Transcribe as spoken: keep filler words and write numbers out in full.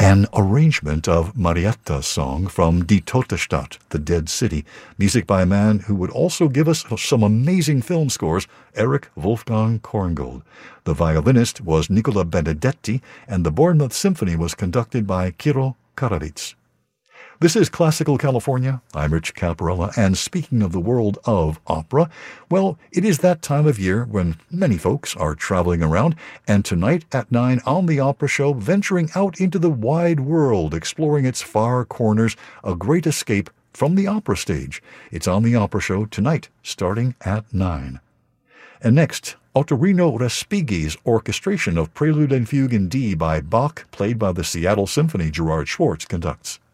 an arrangement of Marietta's song from Die Tote Stadt, The Dead City, music by a man who would also give us some amazing film scores, Erich Wolfgang Korngold. The violinist was Nicola Benedetti, and the Bournemouth Symphony was conducted by Kiro Karavitz. This is Classical California. I'm Rich Caparella, and speaking of the world of opera, well, it is that time of year when many folks are traveling around, and tonight at nine on The Opera Show, venturing out into the wide world, exploring its far corners, a great escape from the opera stage. It's on The Opera Show tonight, starting at nine. And next, Ottorino Respighi's orchestration of Prelude and Fugue in D by Bach, played by the Seattle Symphony Gerard Schwartz conducts.